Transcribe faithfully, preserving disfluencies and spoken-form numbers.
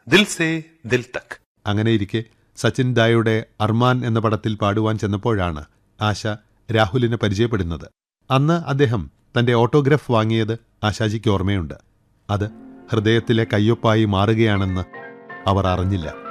ദിൽ say ദിൽ തക്. അങ്ങനെയിരിക്കെ സച്ചിൻ ദായുടെ അർമാൻ എന്ന പടത്തിൽ പാടുവാൻ ചെന്നപ്പോഴാണ് ആശ രാഹുലിനെ പരിചയപ്പെടുന്നത്. അന്ന് അദ്ദേഹം തന്റെ ഓട്ടോഗ്രാഫ് വാങ്ങിയത് ആശാജിക്ക് ഓർമ്മയുണ്ട്. അത് ഹൃദയത്തിലെ കയ്യൊപ്പായി മാറുകയാണെന്ന് അവർ അറിഞ്ഞില്ല.